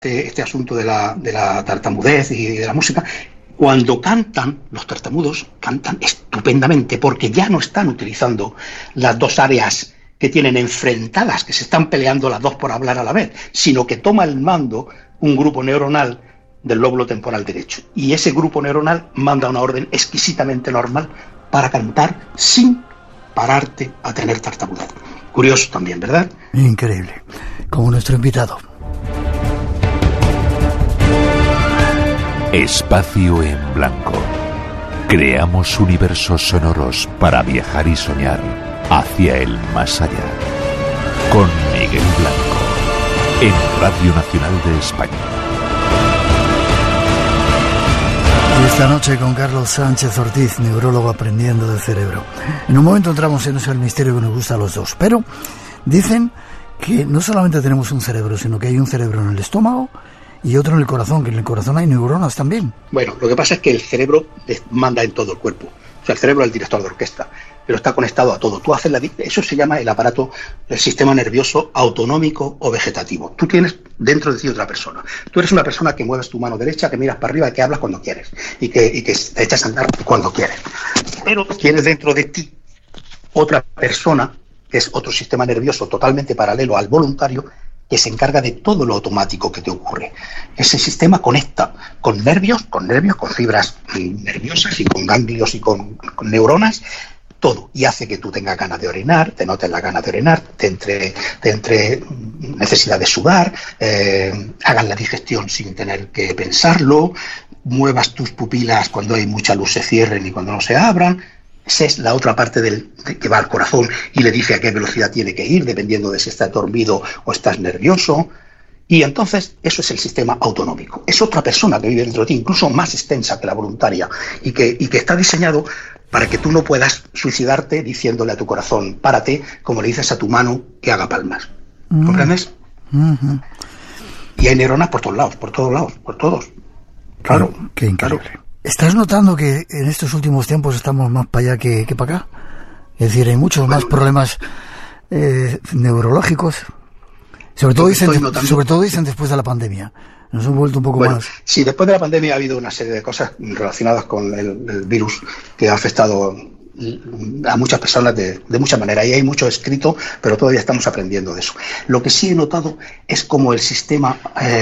este asunto de la tartamudez y de la música. Cuando cantan, los tartamudos cantan estupendamente porque ya no están utilizando las dos áreas que tienen enfrentadas, que se están peleando las dos por hablar a la vez, sino que toma el mando un grupo neuronal del lóbulo temporal derecho. Y ese grupo neuronal manda una orden exquisitamente normal para cantar sin pararte a tener tartamudez. Curioso también, ¿verdad? Increíble. Como nuestro invitado. Espacio en blanco. Creamos universos sonoros para viajar y soñar hacia el más allá. Con Miguel Blanco, en Radio Nacional de España. Y esta noche con Carlos Sánchez Ortiz, neurólogo aprendiendo del cerebro. En un momento entramos en ese misterio que nos gusta a los dos, pero dicen que no solamente tenemos un cerebro, sino que hay un cerebro en el estómago y otro en el corazón, que en el corazón hay neuronas también. Bueno, lo que pasa es que el cerebro manda en todo el cuerpo. O sea, el cerebro es el director de orquesta, pero está conectado a todo. Tú haces eso se llama el sistema nervioso autonómico o vegetativo. Tú tienes dentro de ti otra persona. Tú eres una persona que mueves tu mano derecha, que miras para arriba y que hablas cuando quieres. Y que te echas a andar cuando quieres. Pero tienes dentro de ti otra persona, que es otro sistema nervioso totalmente paralelo al voluntario, que se encarga de todo lo automático que te ocurre. Ese sistema conecta con nervios, con fibras nerviosas y con ganglios y con neuronas, todo, y hace que tú tengas ganas de orinar, te notes la ganas de orinar, te entre necesidad de sudar, hagas la digestión sin tener que pensarlo, muevas tus pupilas cuando hay mucha luz, se cierren y cuando no se abran. Esa es la otra parte que va al corazón y le dice a qué velocidad tiene que ir, dependiendo de si estás dormido o estás nervioso. Y entonces eso es el sistema autonómico. Es otra persona que vive dentro de ti, incluso más extensa que la voluntaria, y que está diseñado para que tú no puedas suicidarte diciéndole a tu corazón, párate, como le dices a tu mano que haga palmas. ¿Comprendes? Uh-huh. Y hay neuronas por todos lados, por todos. Claro. Qué increíble. Claro. ¿Estás notando que en estos últimos tiempos estamos más para allá que para acá? Es decir, hay muchos más problemas neurológicos. Sobre todo dicen después de la pandemia. Nos hemos vuelto un poco más. Sí, después de la pandemia ha habido una serie de cosas relacionadas con el virus que ha afectado a muchas personas de muchas maneras. Y hay mucho escrito, pero todavía estamos aprendiendo de eso. Lo que sí he notado es como el sistema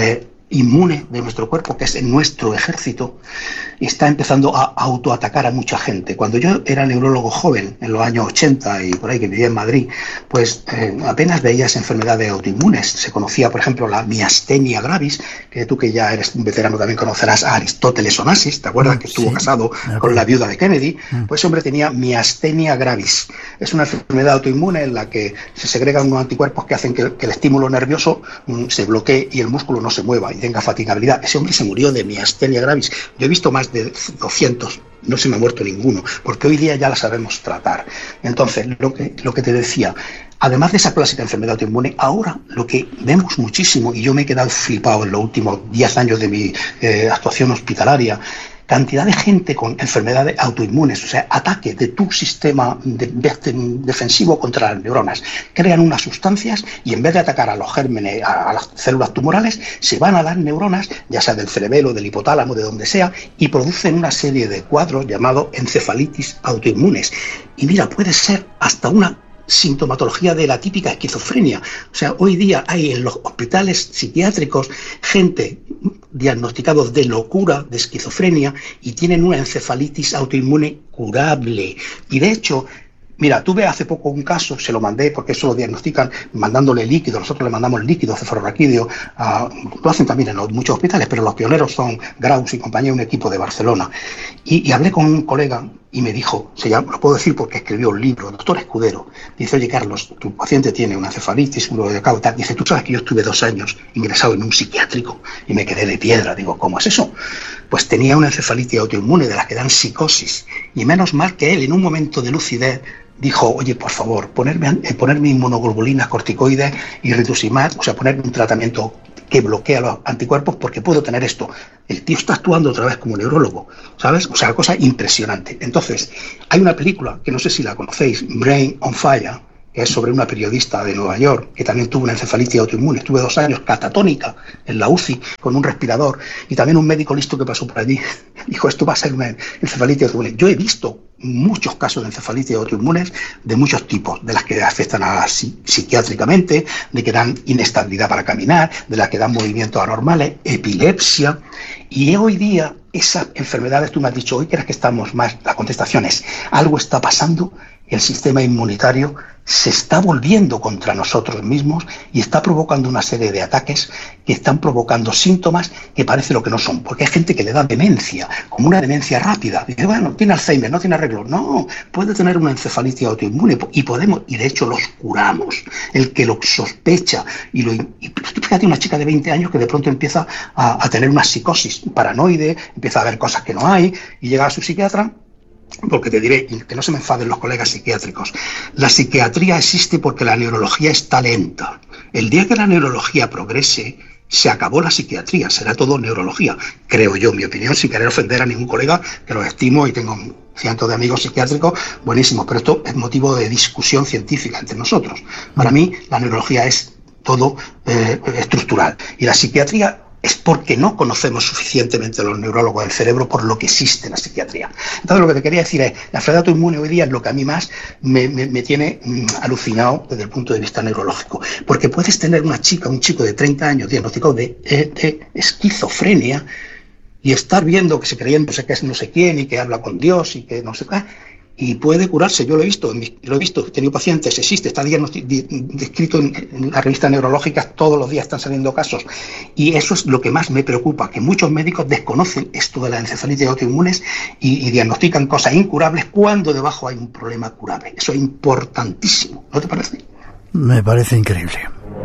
inmune de nuestro cuerpo, que es nuestro ejército, está empezando a autoatacar a mucha gente. Cuando yo era neurólogo joven, en los años 80 y por ahí, que vivía en Madrid, pues apenas veías enfermedades autoinmunes. Se conocía, por ejemplo, la miastenia gravis, que tú, que ya eres un veterano, también conocerás a Aristóteles Onassis, ¿te acuerdas? Que estuvo casado con la viuda de Kennedy. Pues ese hombre tenía miastenia gravis. Es una enfermedad autoinmune en la que se segregan unos anticuerpos que hacen que el estímulo nervioso se bloquee y el músculo no se mueva y tenga fatigabilidad. Ese hombre se murió de miastenia gravis. Yo he visto más de 200, no se me ha muerto ninguno, porque hoy día ya la sabemos tratar. Entonces, lo que te decía, además de esa clásica enfermedad autoinmune, ahora lo que vemos muchísimo, y yo me he quedado flipado en los últimos 10 años de mi actuación hospitalaria, cantidad de gente con enfermedades autoinmunes, o sea, ataque de tu sistema defensivo contra las neuronas. Crean unas sustancias y en vez de atacar a los gérmenes, a las células tumorales, se van a las neuronas, ya sea del cerebelo, del hipotálamo, de donde sea, y producen una serie de cuadros llamados encefalitis autoinmunes. Y mira, puede ser hasta una sintomatología de la típica esquizofrenia. O sea, hoy día hay en los hospitales psiquiátricos gente diagnosticados de locura, de esquizofrenia, y tienen una encefalitis autoinmune curable. Y de hecho, mira, tuve hace poco un caso, se lo mandé, porque eso lo diagnostican mandándole líquido. Nosotros le mandamos líquido cefalorraquídeo, lo hacen también en muchos hospitales, pero los pioneros son Graus y compañía, un equipo de Barcelona. Y hablé con un colega y me dijo, lo puedo decir porque escribió un libro, doctor Escudero, dice, oye Carlos, tu paciente tiene una encefalitis, un dolor de cabeza, dice, tú sabes que yo estuve 2 años ingresado en un psiquiátrico y me quedé de piedra. Digo, ¿cómo es eso? Pues tenía una encefalitis autoinmune de las que dan psicosis, y menos mal que él, en un momento de lucidez, dijo, oye, por favor, ponerme inmunoglobulinas, corticoides y rituximab, o sea, ponerme un tratamiento que bloquea los anticuerpos porque puedo tener esto. El tío está actuando otra vez como neurólogo, ¿sabes? O sea, cosa impresionante. Entonces, hay una película que no sé si la conocéis, Brain on Fire, que es sobre una periodista de Nueva York que también tuvo una encefalitis autoinmune. Estuve 2 años catatónica en la UCI con un respirador, y también un médico listo que pasó por allí dijo: esto va a ser una encefalitis autoinmune. Yo he visto muchos casos de encefalitis autoinmunes de muchos tipos, de las que afectan psiquiátricamente, de que dan inestabilidad para caminar, de las que dan movimientos anormales, epilepsia. Y hoy día esas enfermedades, tú me has dicho, ¿hoy crees que estamos más? La contestación es: algo está pasando. El sistema inmunitario se está volviendo contra nosotros mismos y está provocando una serie de ataques que están provocando síntomas que parece lo que no son. Porque hay gente que le da demencia, como una demencia rápida. Dice: bueno, tiene Alzheimer, no tiene arreglo. No, puede tener una encefalitis autoinmune y de hecho los curamos. El que lo sospecha y fíjate, una chica de 20 años que de pronto empieza a tener una psicosis paranoide, empieza a ver cosas que no hay, y llega a su psiquiatra. Porque te diré, que no se me enfaden los colegas psiquiátricos, la psiquiatría existe porque la neurología está lenta. El día que la neurología progrese, se acabó la psiquiatría, será todo neurología, creo yo, mi opinión, sin querer ofender a ningún colega, que los estimo y tengo cientos de amigos psiquiátricos buenísimos, pero esto es motivo de discusión científica entre nosotros. Para mí, la neurología es todo estructural, y la psiquiatría es porque no conocemos suficientemente los neurólogos del cerebro por lo que existe la psiquiatría. Entonces, lo que te quería decir es: la enfermedad autoinmune hoy día es lo que a mí más me tiene alucinado desde el punto de vista neurológico. Porque puedes tener una chica, un chico de 30 años diagnosticado de esquizofrenia y estar viendo que se creyéndose que es no sé quién y que habla con Dios y que no sé qué, y puede curarse. Yo lo he visto, he tenido pacientes, existe, está descrito en las revistas neurológicas, todos los días están saliendo casos, y eso es lo que más me preocupa, que muchos médicos desconocen esto de las encefalitis autoinmunes y diagnostican cosas incurables cuando debajo hay un problema curable. Eso es importantísimo, ¿no te parece? Me parece increíble.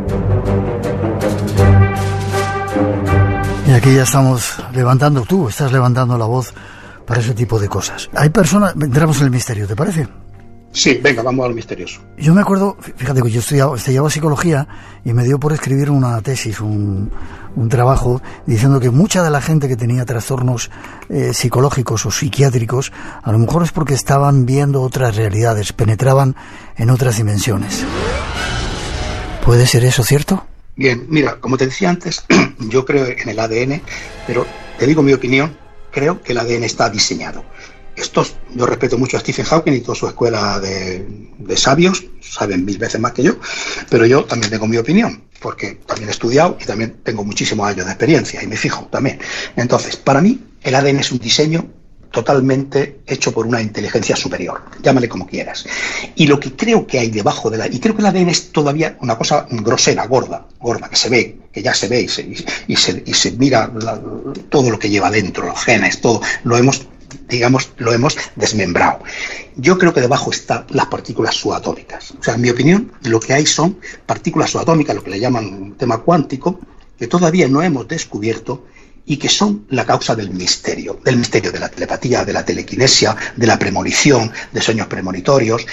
Y aquí ya estamos tú estás levantando la voz para ese tipo de cosas. Hay personas... Entramos en el misterio, ¿te parece? Sí, venga, vamos al misterioso. Yo me acuerdo, fíjate que yo estudiaba psicología y me dio por escribir una tesis, un trabajo, diciendo que mucha de la gente que tenía trastornos psicológicos o psiquiátricos, a lo mejor es porque estaban viendo otras realidades, penetraban en otras dimensiones. ¿Puede ser eso cierto? Bien, mira, como te decía antes, yo creo en el ADN, pero te digo mi opinión. Creo que el ADN está diseñado. Yo respeto mucho a Stephen Hawking y toda su escuela de sabios, saben 1000 veces más que yo, pero yo también tengo mi opinión, porque también he estudiado y también tengo muchísimos años de experiencia y me fijo también. Entonces, para mí, el ADN es un diseño totalmente hecho por una inteligencia superior, llámale como quieras. Y lo que creo que hay debajo y creo que el ADN es todavía una cosa grosera, gorda, que se ve, que ya se ve y se mira todo lo que lleva dentro, los genes, todo, lo hemos desmembrado. Yo creo que debajo están las partículas subatómicas. O sea, en mi opinión, lo que hay son partículas subatómicas, lo que le llaman tema cuántico, que todavía no hemos descubierto y que son la causa del misterio de la telepatía, de la telequinesia, de la premonición, de sueños premonitorios.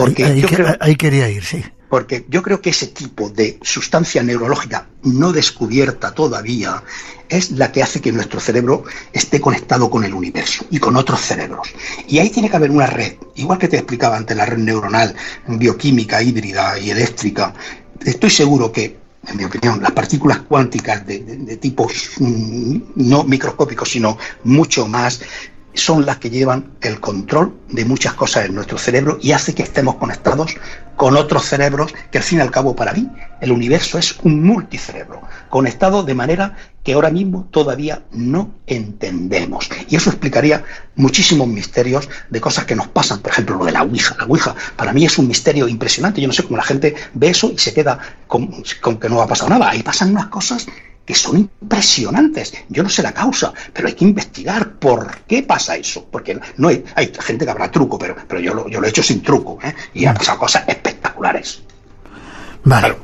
Ahí quería ir, sí. Porque yo creo que ese tipo de sustancia neurológica no descubierta todavía es la que hace que nuestro cerebro esté conectado con el universo y con otros cerebros. Y ahí tiene que haber una red, igual que te explicaba antes, la red neuronal, bioquímica, híbrida y eléctrica. Estoy seguro que, en mi opinión, las partículas cuánticas de tipo no microscópico, sino mucho más, son las que llevan el control de muchas cosas en nuestro cerebro y hace que estemos conectados con otros cerebros, que al fin y al cabo, para mí, el universo es un multicerebro, conectado de manera que ahora mismo todavía no entendemos. Y eso explicaría muchísimos misterios de cosas que nos pasan, por ejemplo, lo de la Ouija. La Ouija para mí es un misterio impresionante. Yo no sé cómo la gente ve eso y se queda con que no ha pasado nada. Ahí pasan unas cosas que son impresionantes. Yo no sé la causa, pero hay que investigar por qué pasa eso. Porque no hay gente que habrá truco, pero yo lo he hecho sin truco, y han pasado cosas espectaculares. Vale.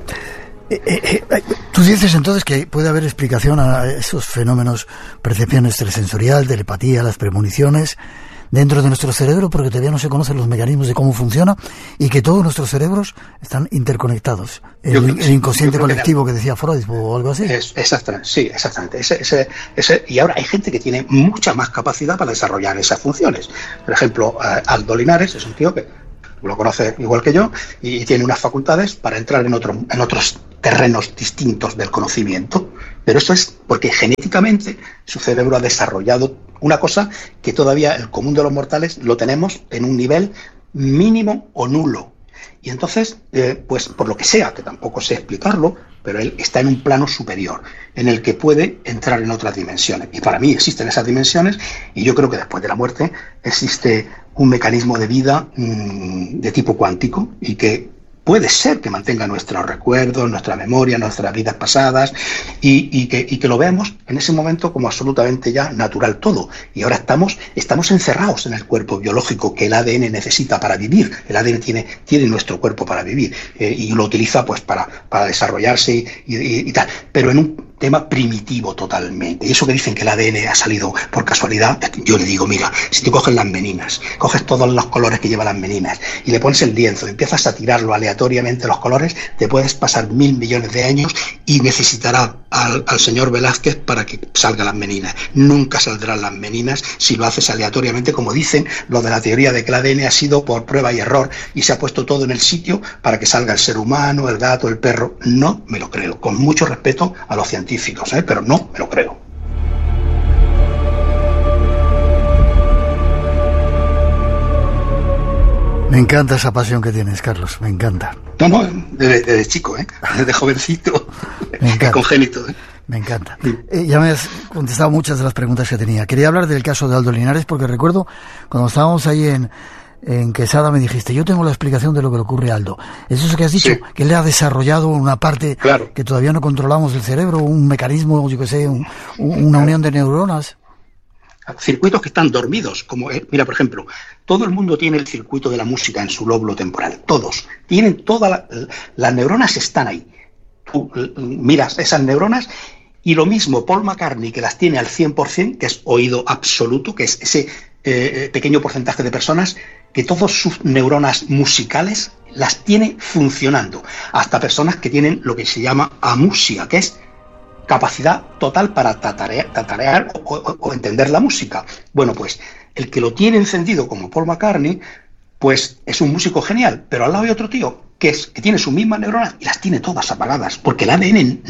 Tú dices entonces que puede haber explicación a esos fenómenos, percepción extrasensorial, telepatía, las premoniciones, dentro de nuestro cerebro, porque todavía no se conocen los mecanismos de cómo funciona y que todos nuestros cerebros están interconectados. El inconsciente colectivo que decía Freud o algo así. Exactamente, sí, exactamente. Y ahora hay gente que tiene mucha más capacidad para desarrollar esas funciones. Por ejemplo, Aldo Linares es un tío que lo conoce igual que yo, y tiene unas facultades para entrar en otros terrenos distintos del conocimiento. Pero eso es porque genéticamente su cerebro ha desarrollado una cosa que todavía el común de los mortales lo tenemos en un nivel mínimo o nulo. Y entonces, pues por lo que sea, que tampoco sé explicarlo, pero él está en un plano superior, en el que puede entrar en otras dimensiones. Y para mí existen esas dimensiones, y yo creo que después de la muerte existe un mecanismo de vida de tipo cuántico, y que puede ser que mantenga nuestros recuerdos, nuestra memoria, nuestras vidas pasadas, y que lo veamos en ese momento como absolutamente ya natural todo. Y ahora estamos encerrados en el cuerpo biológico que el ADN necesita para vivir. El ADN tiene nuestro cuerpo para vivir, y lo utiliza pues para desarrollarse y tal, pero en un tema primitivo totalmente. Y eso que dicen que el ADN ha salido por casualidad, yo le digo, mira, si tú coges las meninas, coges todos los colores que llevan las meninas y le pones el lienzo, empiezas a tirarlo aleatoriamente los colores, te puedes pasar 1.000 millones de años y necesitará al señor Velázquez para que salgan las meninas. Nunca saldrán las meninas si lo haces aleatoriamente, como dicen los de la teoría de que el ADN ha sido por prueba y error y se ha puesto todo en el sitio para que salga el ser humano, el gato, el perro. No me lo creo, con mucho respeto a los científicos, pero no me lo creo. Me encanta esa pasión que tienes, Carlos, me encanta. No, desde chico, desde jovencito, es congénito. Me encanta. Ya me has contestado muchas de las preguntas que tenía. Quería hablar del caso de Aldo Linares, porque recuerdo cuando estábamos ahí en Quesada me dijiste, yo tengo la explicación de lo que le ocurre a Aldo. Eso es lo que has dicho, sí, que él ha desarrollado una parte que todavía no controlamos del cerebro, un mecanismo, yo que sé, una unión de neuronas. Circuitos que están dormidos, como, mira, por ejemplo, todo el mundo tiene el circuito de la música en su lóbulo temporal, todos, tienen las neuronas están ahí. Tú miras esas neuronas y lo mismo Paul McCartney, que las tiene al 100%, que es oído absoluto, que es ese pequeño porcentaje de personas que todas sus neuronas musicales las tiene funcionando, hasta personas que tienen lo que se llama amusia, que es capacidad total para tatarear o entender la música. Bueno, pues el que lo tiene encendido como Paul McCartney, pues es un músico genial, pero al lado hay otro tío que tiene sus mismas neuronas y las tiene todas apagadas, porque el ADN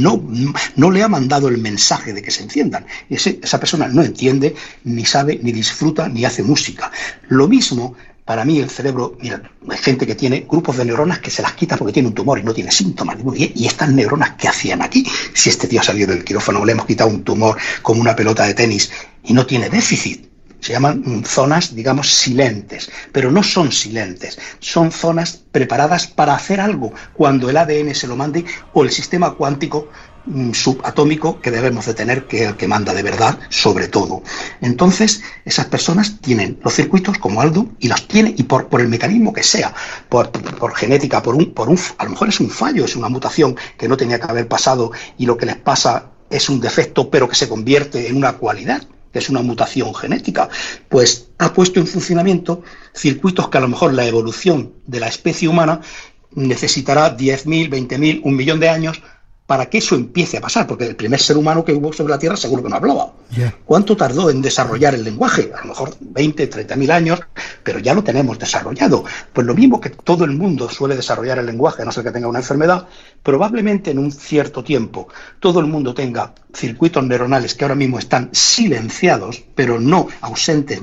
no le ha mandado el mensaje de que se enciendan. Esa persona no entiende, ni sabe, ni disfruta, ni hace música. Lo mismo, para mí el cerebro, mira, hay gente que tiene grupos de neuronas que se las quita porque tiene un tumor y no tiene síntomas. Y estas neuronas, ¿qué hacían aquí? Si este tío ha salido del quirófano, le hemos quitado un tumor como una pelota de tenis y no tiene déficit. Se llaman zonas, digamos, silentes, pero no son silentes, son zonas preparadas para hacer algo cuando el ADN se lo mande, o el sistema cuántico subatómico que debemos de tener, que es el que manda de verdad sobre todo. Entonces, esas personas tienen los circuitos como Aldo, y los tiene, y por el mecanismo que sea, por genética, a lo mejor es un fallo, es una mutación que no tenía que haber pasado, y lo que les pasa es un defecto, pero que se convierte en una cualidad, que es una mutación genética, pues ha puesto en funcionamiento circuitos que a lo mejor la evolución de la especie humana necesitará 10.000, 20.000, 1 millón de años para que eso empiece a pasar, porque el primer ser humano que hubo sobre la Tierra seguro que no hablaba. ¿Cuánto tardó en desarrollar el lenguaje? A lo mejor 20, 30.000 años, pero ya lo tenemos desarrollado. Pues lo mismo que todo el mundo suele desarrollar el lenguaje, a no ser que tenga una enfermedad, probablemente en un cierto tiempo todo el mundo tenga circuitos neuronales que ahora mismo están silenciados, pero no ausentes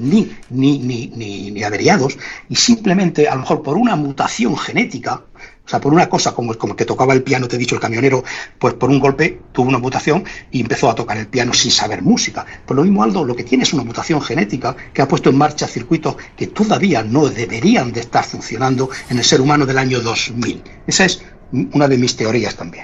ni averiados, y simplemente a lo mejor por una mutación genética, o sea, por una cosa como el que tocaba el piano, te he dicho, el camionero, pues por un golpe tuvo una mutación y empezó a tocar el piano sin saber música. Pues lo mismo Aldo, lo que tiene es una mutación genética que ha puesto en marcha circuitos que todavía no deberían de estar funcionando en el ser humano del año 2000. Esa es una de mis teorías también,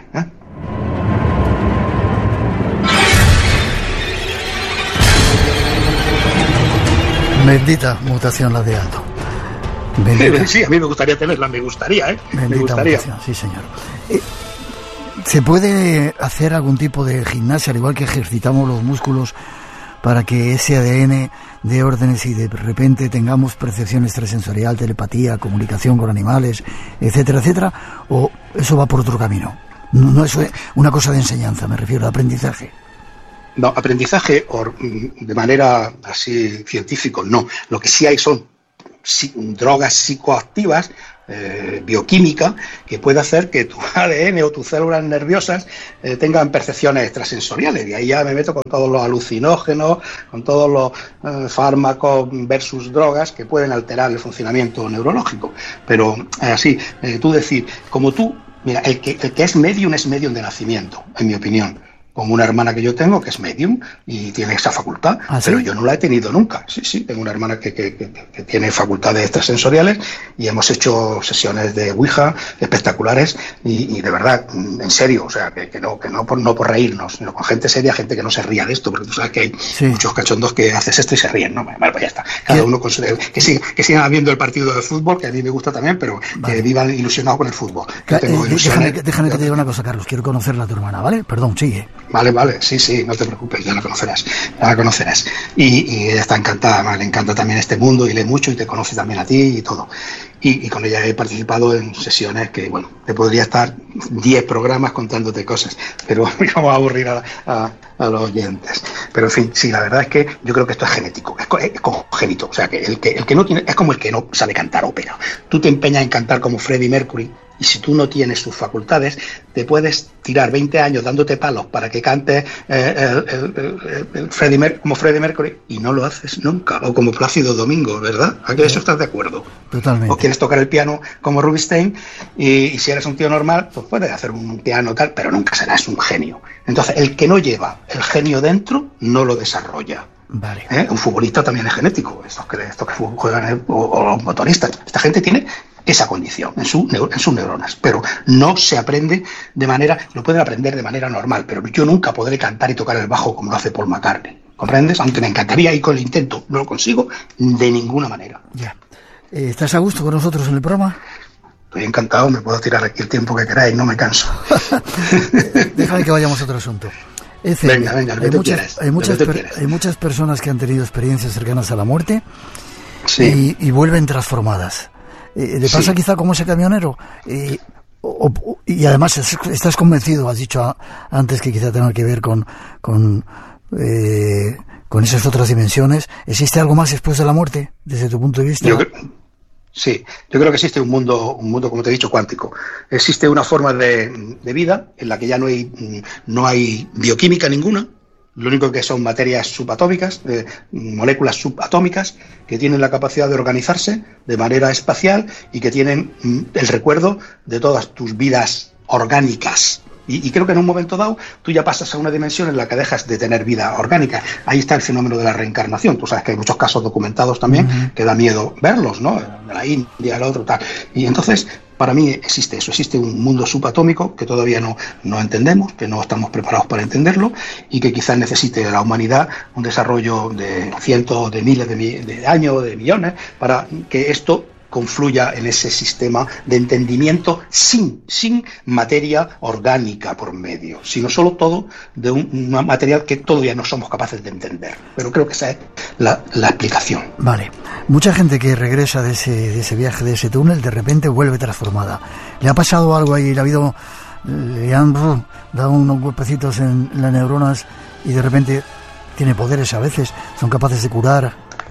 Bendita mutación la de Aldo. Bendita. Sí, a mí me gustaría tenerla, me gustaría. Bendita me gustaría. Mutación, sí, señor. ¿Se puede hacer algún tipo de gimnasia, al igual que ejercitamos los músculos, para que ese ADN dé órdenes y de repente tengamos percepción extrasensorial, telepatía, comunicación con animales, etcétera, etcétera? ¿O eso va por otro camino? No es una cosa de enseñanza, me refiero a aprendizaje. No, aprendizaje de manera así científico, no. Lo que sí hay son drogas psicoactivas, bioquímica, que puede hacer que tu ADN o tus células nerviosas tengan percepciones extrasensoriales. Y ahí ya me meto con todos los alucinógenos, con todos los fármacos versus drogas que pueden alterar el funcionamiento neurológico. Pero así, tú decir, como tú, mira, el que es medium de nacimiento, en mi opinión. Con una hermana que yo tengo que es medium y tiene esa facultad, pero yo no la he tenido nunca. Sí, tengo una hermana que tiene facultades extrasensoriales y hemos hecho sesiones de Ouija espectaculares y de verdad, en serio, o sea, que no por reírnos, sino con gente seria, gente que no se ría de esto, porque tú sabes que hay muchos cachondos que haces esto y se ríen, ¿no? Vale, pues ya está. Cada uno con que sigan viendo el partido de fútbol, que a mí me gusta también, pero que vivan ilusionados con el fútbol. Déjame que te diga una cosa, Carlos, quiero conocerla a tu hermana, ¿vale? Perdón, sigue. Vale, sí, no te preocupes, ya la conocerás. Y ella está encantada, le encanta también este mundo y lee mucho y te conoce también a ti y todo. Y con ella he participado en sesiones que, bueno, te podría estar 10 programas contándote cosas, pero vamos a aburrir a los oyentes. Pero en fin, sí, la verdad es que yo creo que esto es genético, es congénito. O sea, que el que no tiene, es como el que no sabe cantar ópera. Tú te empeñas en cantar como Freddie Mercury, y si tú no tienes sus facultades, te puedes tirar 20 años dándote palos para que cantes como Freddie Mercury y no lo haces nunca, o como Plácido Domingo, ¿verdad? ¿A que eso estás de acuerdo? Totalmente. O quieres tocar el piano como Rubinstein y si eres un tío normal, pues puedes hacer un piano tal, pero nunca serás un genio. Entonces, el que no lleva el genio dentro, no lo desarrolla. Vale. Un futbolista también es genético, estos que juegan, o los motoristas. Esta gente tiene esa condición en sus neuronas, pero no se aprende lo pueden aprender de manera normal, pero yo nunca podré cantar y tocar el bajo como lo hace Paul McCartney, ¿comprendes? Aunque me encantaría y con el intento no lo consigo de ninguna manera. Ya. ¿Estás a gusto con nosotros en el programa? Estoy encantado, me puedo tirar aquí el tiempo que queráis, no me canso. Déjame que vayamos a otro asunto. Venga, hay muchas personas que han tenido experiencias cercanas a la muerte y vuelven transformadas. ¿Le pasa quizá como ese camionero? Y además estás convencido, has dicho antes que quizá tenga que ver con esas otras dimensiones. ¿Existe algo más después de la muerte, desde tu punto de vista? Yo creo que existe un mundo, como te he dicho, cuántico. Existe una forma de vida en la que ya no hay bioquímica ninguna. Lo único que son materias subatómicas, moléculas subatómicas, que tienen la capacidad de organizarse de manera espacial y que tienen el recuerdo de todas tus vidas orgánicas. Y creo que en un momento dado tú ya pasas a una dimensión en la que dejas de tener vida orgánica. Ahí está el fenómeno de la reencarnación. Tú sabes que hay muchos casos documentados también que da miedo verlos, ¿no? De la India, el otro, tal. Y entonces, para mí existe eso. Existe un mundo subatómico que todavía no entendemos, que no estamos preparados para entenderlo y que quizás necesite la humanidad un desarrollo de cientos de miles de años, de millones, para que esto confluya en ese sistema de entendimiento sin materia orgánica por medio, sino solo todo de un material que todavía no somos capaces de entender. Pero creo que esa es la explicación. Vale. Mucha gente que regresa de ese viaje, de ese túnel, de repente vuelve transformada. ¿Le ha pasado algo ahí? ¿Le han dado unos golpecitos en las neuronas y de repente tiene poderes a veces? ¿Son capaces de curar?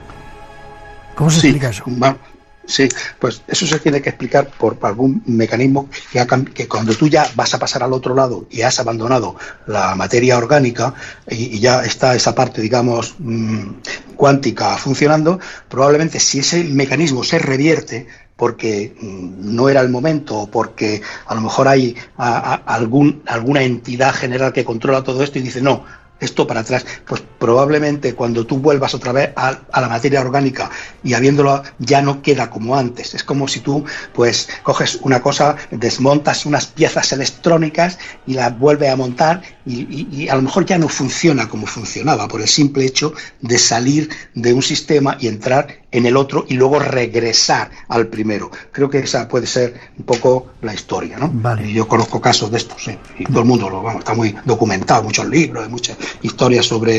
¿Cómo se explica eso? Sí, pues eso se tiene que explicar por algún mecanismo que cuando tú ya vas a pasar al otro lado y has abandonado la materia orgánica y ya está esa parte, digamos, cuántica funcionando, probablemente si ese mecanismo se revierte porque no era el momento o porque a lo mejor hay alguna entidad general que controla todo esto y dice no, esto para atrás, pues probablemente cuando tú vuelvas otra vez a la materia orgánica y habiéndolo ya no queda como antes. Es como si tú pues coges una cosa, desmontas unas piezas electrónicas y las vuelves a montar y a lo mejor ya no funciona como funcionaba por el simple hecho de salir de un sistema y entrar en el otro y luego regresar al primero. Creo que esa puede ser un poco la historia, ¿no? Vale. Y yo conozco casos de estos, sí, y todo el mundo está muy documentado, muchos libros, hay muchas historias sobre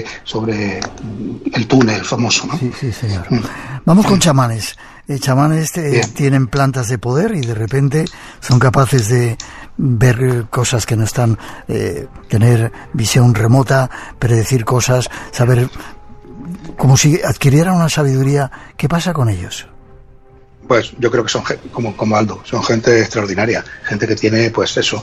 el túnel famoso, ¿no? Sí, señor. Vamos con chamanes. Chamanes tienen plantas de poder y de repente son capaces de ver cosas que no están, tener visión remota, predecir cosas, saber, como si adquirieran una sabiduría. ¿Qué pasa con ellos? Pues yo creo que son como Aldo, son gente extraordinaria, gente que tiene, pues eso,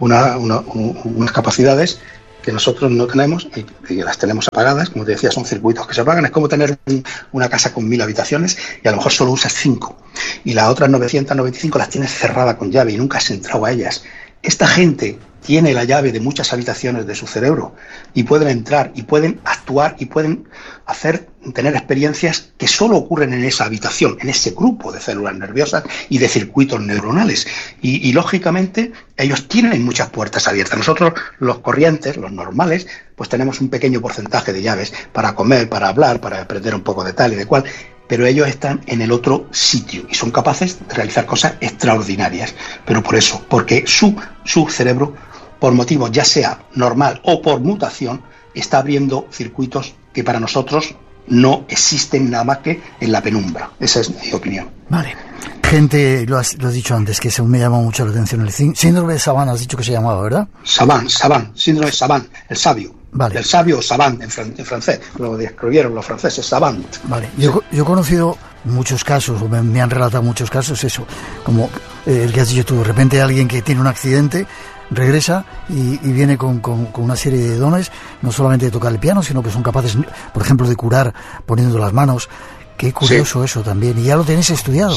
unas capacidades que nosotros no tenemos y las tenemos apagadas. Como te decía, son circuitos que se apagan. Es como tener una casa con 1000 habitaciones y a lo mejor solo usas 5 y las otras 995 las tienes cerradas con llave y nunca has entrado a ellas. Esta gente tiene la llave de muchas habitaciones de su cerebro y pueden entrar y pueden actuar y pueden tener experiencias que solo ocurren en esa habitación, en ese grupo de células nerviosas y de circuitos neuronales. Y lógicamente ellos tienen muchas puertas abiertas. Nosotros, los corrientes, los normales, pues tenemos un pequeño porcentaje de llaves para comer, para hablar, para aprender un poco de tal y de cual. Pero ellos están en el otro sitio y son capaces de realizar cosas extraordinarias. Pero por eso, porque su cerebro, por motivos ya sea normal o por mutación, está abriendo circuitos que para nosotros no existen nada más que en la penumbra. Esa es mi opinión. Vale. Gente, lo has dicho antes, que me llamó mucho la atención. El síndrome de Savant, has dicho que se llamaba, ¿verdad? Savant, síndrome de Savant, el sabio. Vale. El sabio, Savant, en francés, lo describieron los franceses, Savant. Vale, yo he conocido muchos casos, o me han relatado muchos casos, eso, como el que has dicho tú, de repente alguien que tiene un accidente, regresa y viene con una serie de dones, no solamente de tocar el piano, sino que son capaces, por ejemplo, de curar poniendo las manos. Qué curioso eso también, y ya lo tenéis estudiado.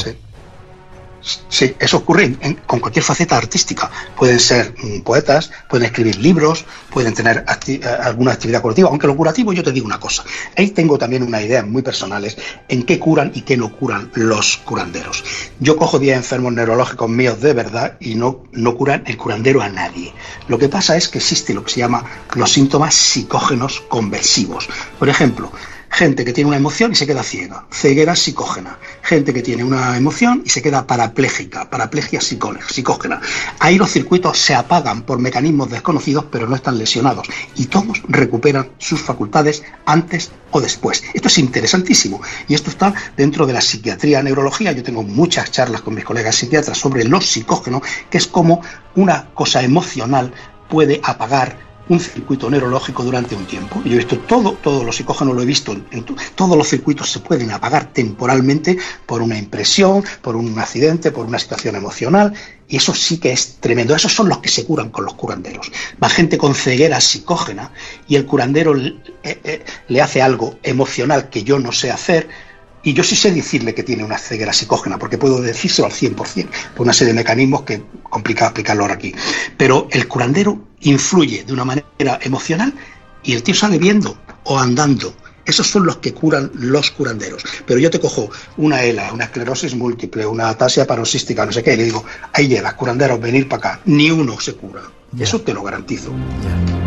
Sí, eso ocurre con cualquier faceta artística. Pueden ser poetas, pueden escribir libros, pueden tener alguna actividad curativa, aunque lo curativo, yo te digo una cosa, ahí tengo también unas ideas muy personales en qué curan y qué no curan los curanderos. Yo cojo 10 enfermos neurológicos míos de verdad y no curan el curandero a nadie. Lo que pasa es que existe lo que se llama los síntomas psicógenos conversivos. Por ejemplo, gente que tiene una emoción y se queda ciega, ceguera psicógena. Gente que tiene una emoción y se queda parapléjica, paraplegia psicógena. Ahí los circuitos se apagan por mecanismos desconocidos, pero no están lesionados. Y todos recuperan sus facultades antes o después. Esto es interesantísimo. Y esto está dentro de la psiquiatría, neurología. Yo tengo muchas charlas con mis colegas psiquiatras sobre lo psicógeno, que es como una cosa emocional puede apagar un circuito neurológico durante un tiempo. Yo he visto todo lo psicógeno, lo he visto, todos los circuitos se pueden apagar temporalmente por una impresión, por un accidente, por una situación emocional, y eso sí que es tremendo. Esos son los que se curan con los curanderos. Va gente con ceguera psicógena y el curandero le hace algo emocional que yo no sé hacer, y yo sí sé decirle que tiene una ceguera psicógena, porque puedo decírselo al 100%, por una serie de mecanismos que complica explicarlo ahora aquí. Pero el curandero influye de una manera emocional y el tío sale viendo o andando. Esos son los que curan los curanderos. Pero yo te cojo una ELA, una esclerosis múltiple, una ataxia paroxística, no sé qué, y le digo, ahí llevas, curanderos, venir para acá. Ni uno se cura. Ya. Eso te lo garantizo. Ya.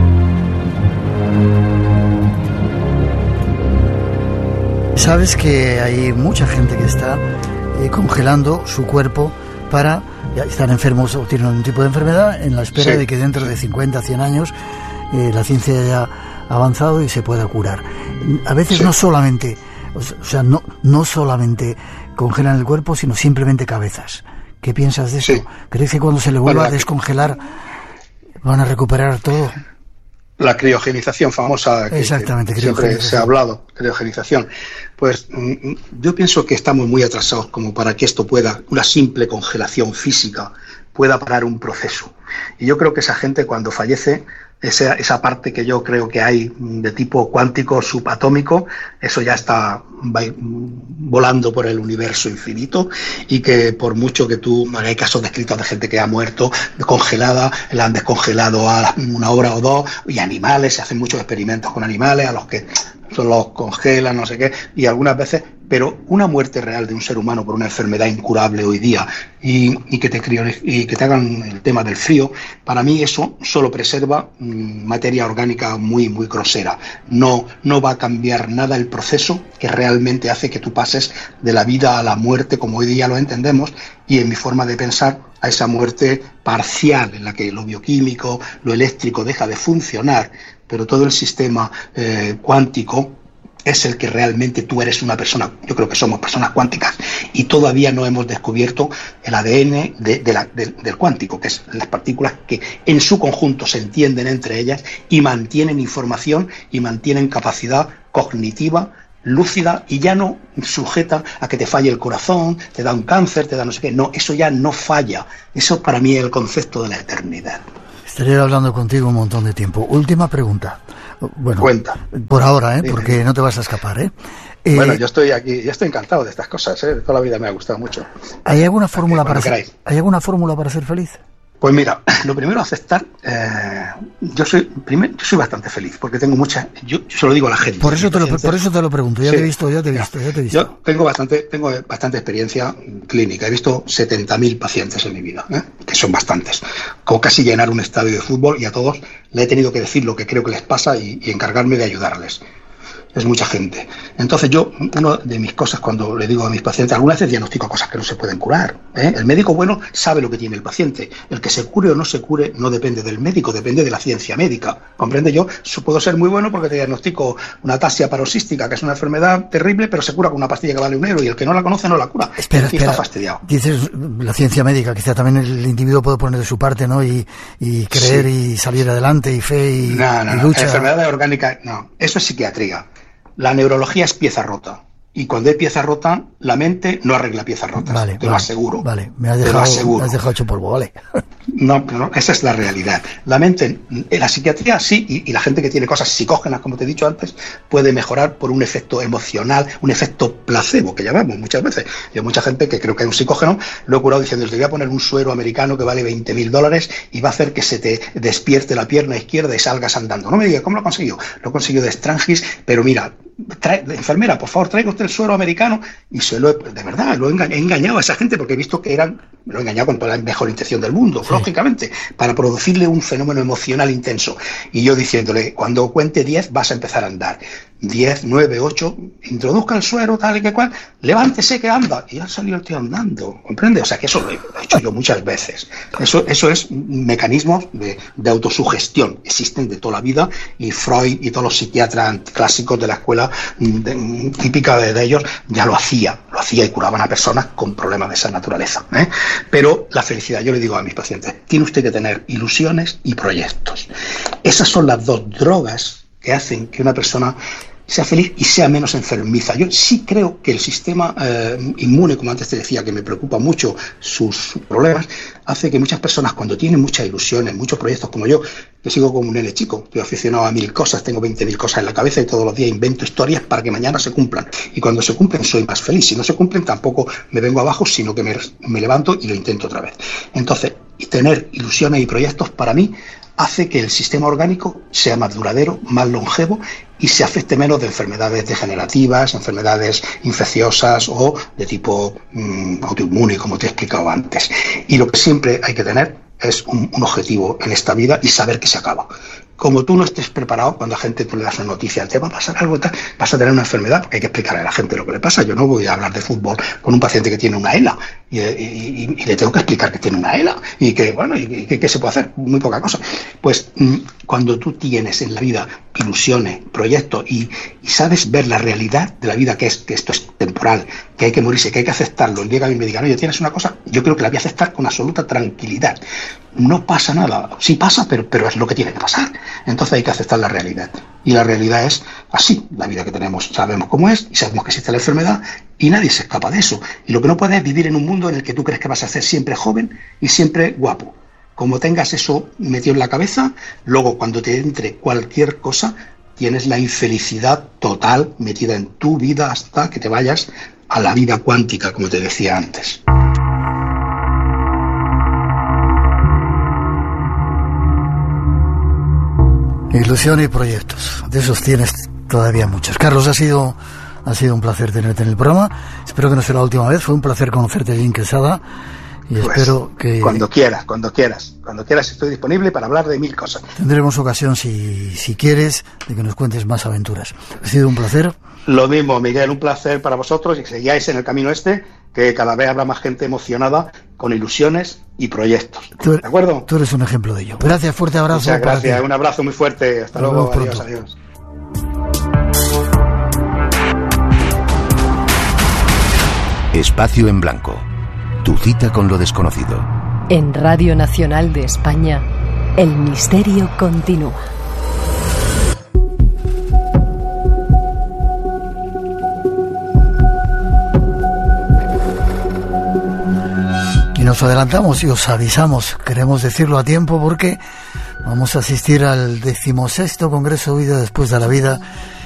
Sabes que hay mucha gente que está congelando su cuerpo para estar enfermos o tienen un tipo de enfermedad en la espera de que dentro de 50, 100 años la ciencia haya avanzado y se pueda curar. A veces no solamente, no solamente congelan el cuerpo, sino simplemente cabezas. ¿Qué piensas de eso? ¿Crees que cuando se le vuelva a descongelar van a recuperar todo? La criogenización famosa, que siempre se ha hablado, criogenización. Pues yo pienso que estamos muy atrasados como para que esto pueda, una simple congelación física, pueda parar un proceso. Y yo creo que esa gente cuando fallece, esa parte que yo creo que hay de tipo cuántico subatómico, eso ya está volando por el universo infinito, y que por mucho que hay casos descritos de gente que ha muerto congelada, la han descongelado a 1 hora o 2, y animales, se hacen muchos experimentos con animales a los que los congelan, no sé qué, y algunas veces, pero una muerte real de un ser humano por una enfermedad incurable hoy día y que te hagan el tema del frío, para mí eso solo preserva materia orgánica muy, muy grosera. No va a cambiar nada el proceso que realmente hace que tú pases de la vida a la muerte como hoy día lo entendemos, y en mi forma de pensar a esa muerte parcial en la que lo bioquímico, lo eléctrico deja de funcionar, pero todo el sistema cuántico es el que realmente tú eres una persona. Yo creo que somos personas cuánticas y todavía no hemos descubierto el ADN del cuántico, que es las partículas que en su conjunto se entienden entre ellas y mantienen información y mantienen capacidad cognitiva lúcida y ya no sujeta a que te falle el corazón, te da un cáncer, te da no sé qué. No, eso ya no falla. Eso para mí es el concepto de la eternidad. Estaría hablando contigo un montón de tiempo. Última pregunta. Bueno, cuenta. Por ahora, porque no te vas a escapar, Bueno, yo estoy aquí, yo estoy encantado de estas cosas, toda la vida me ha gustado mucho. ¿Hay alguna fórmula ¿Hay alguna fórmula para ser feliz? Pues mira, lo primero aceptar, yo soy bastante feliz, porque tengo yo se lo digo a la gente. Por eso te lo pregunto, ya te he visto. Yo tengo bastante experiencia clínica, he visto 70.000 pacientes en mi vida, que son bastantes, como casi llenar un estadio de fútbol, y a todos le he tenido que decir lo que creo que les pasa y encargarme de ayudarles. Es mucha gente. Entonces una de mis cosas cuando le digo a mis pacientes, algunas veces diagnostico cosas que no se pueden curar. El médico bueno sabe lo que tiene el paciente. El que se cure o no se cure no depende del médico, depende de la ciencia médica. ¿Comprende? Yo puedo ser muy bueno porque te diagnostico una ataxia paroxística, que es una enfermedad terrible, pero se cura con una pastilla que vale €1 y el que no la conoce no la cura. Espera. Está fastidiado. Dices la ciencia médica, quizá también el individuo puede poner de su parte, ¿no? Y creer y salir adelante y fe y lucha. Enfermedades orgánicas, no. Eso es psiquiatría. La neurología es pieza rota. Y cuando hay pieza rota, la mente no arregla piezas rotas. Te lo aseguro. Vale, me has dejado hecho polvo, vale. No, esa es la realidad. La mente, la psiquiatría sí, y la gente que tiene cosas psicógenas, como te he dicho antes, puede mejorar por un efecto emocional, un efecto placebo, que llamamos muchas veces. Yo mucha gente que creo que hay un psicógeno, lo he curado diciendo, te voy a poner un suero americano que vale $20.000 y va a hacer que se te despierte la pierna izquierda y salgas andando. No me digas, ¿cómo lo consiguió? Lo consiguió de Strangis, pero mira, enfermera, por favor, traiga usted el suero americano, y de verdad, he engañado a esa gente porque he visto que lo he engañado con toda la mejor intención del mundo, sí, lógicamente, para producirle un fenómeno emocional intenso. Y yo diciéndole, cuando cuente 10 vas a empezar a andar. 10, 9, 8, introduzca el suero, tal y que cual, levántese que anda. Y ya salió el tío andando, ¿comprende? O sea, que eso lo he hecho yo muchas veces. Eso es mecanismos de autosugestión, existen de toda la vida, y Freud y todos los psiquiatras clásicos de la escuela típica de ellos ya lo hacía y curaban a personas con problemas de esa naturaleza. Pero la felicidad, yo le digo a mis pacientes, tiene usted que tener ilusiones y proyectos. Esas son las dos drogas que hacen que una persona sea feliz y sea menos enfermiza. Yo sí creo que el sistema inmune, como antes te decía, que me preocupa mucho sus problemas, hace que muchas personas, cuando tienen muchas ilusiones, muchos proyectos, como yo, que sigo como un nene chico, estoy aficionado a 1000 cosas, tengo 20.000 cosas en la cabeza y todos los días invento historias para que mañana se cumplan. Y cuando se cumplen soy más feliz. Si no se cumplen tampoco me vengo abajo, sino que me levanto y lo intento otra vez. Entonces, tener ilusiones y proyectos para mí hace que el sistema orgánico sea más duradero, más longevo y se afecte menos de enfermedades degenerativas, enfermedades infecciosas o de tipo autoinmune, como te he explicado antes. Y lo que siempre hay que tener es un objetivo en esta vida y saber que se acaba. Como tú no estés preparado, cuando a gente tú le das una noticia, te va a pasar algo, vas a tener una enfermedad, porque hay que explicarle a la gente lo que le pasa. Yo no voy a hablar de fútbol con un paciente que tiene una ELA y le tengo que explicar que tiene una ELA y que, bueno, y qué se puede hacer, muy poca cosa. Pues cuando tú tienes en la vida ilusiones, proyectos y sabes ver la realidad de la vida, que esto es temporal, que hay que morirse, que hay que aceptarlo. El día que a mí me digan, oye, tienes una cosa, yo creo que la voy a aceptar con absoluta tranquilidad. No pasa nada, sí pasa, pero es lo que tiene que pasar. Entonces hay que aceptar la realidad. Y la realidad es así, la vida que tenemos, sabemos cómo es y sabemos que existe la enfermedad y nadie se escapa de eso. Y lo que no puedes es vivir en un mundo en el que tú crees que vas a ser siempre joven y siempre guapo. Como tengas eso metido en la cabeza, luego cuando te entre cualquier cosa, tienes la infelicidad total metida en tu vida hasta que te vayas a la vida cuántica, como te decía antes. Ilusión y proyectos, de esos tienes todavía muchos. Carlos, ha sido un placer tenerte en el programa. Espero que no sea la última vez. Fue un placer conocerte allí en Quesada. Y pues, espero que... Cuando quieras estoy disponible para hablar de 1000 cosas. Tendremos ocasión, si quieres, de que nos cuentes más aventuras. Ha sido un placer. Lo mismo, Miguel, un placer para vosotros y que sigáis en el camino que cada vez habrá más gente emocionada con ilusiones y proyectos. ¿De acuerdo? Tú eres un ejemplo de ello. Gracias, fuerte abrazo. Muchas gracias, un abrazo muy fuerte. Hasta luego, adiós. Espacio en Blanco. Tu cita con lo desconocido. En Radio Nacional de España, el misterio continúa. nos adelantamos y os avisamos, queremos decirlo a tiempo porque vamos a asistir al 16º Congreso Vida Después de la Vida